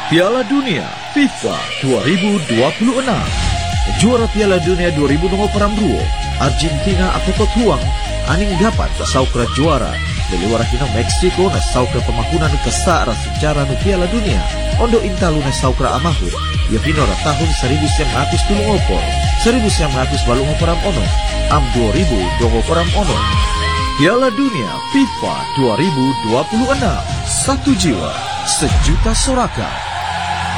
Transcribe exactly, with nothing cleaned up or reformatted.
Piala Dunia FIFA dua ribu dua puluh enam. Juara Piala Dunia dua ribu dua puluh enam Argentina apapun tuang aning dapat saukra juara dari warakina Meksiko na saukra pemakunan kesara sejarah nu Piala Dunia ondo intalu na saukra amahur ya pinora tahun seribu sembilan ratus tujuh puluh seribu sembilan ratus delapan puluh ono am dua ribu dua puluh ono. Piala Dunia FIFA dua ribu dua puluh enam, satu jiwa sejuta sorakan.